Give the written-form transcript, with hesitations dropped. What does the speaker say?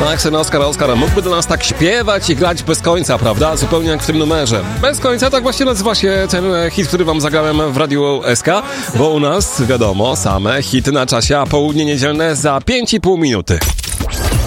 Tak, ten Oskar mógłby do nas tak śpiewać i grać bez końca, prawda? Zupełnie jak w tym numerze. Bez końca, tak właśnie nazywa się ten hit, który wam zagrałem w Radiu SK, bo u nas, wiadomo, same hity na czasie, a południe niedzielne za 5,5 minuty.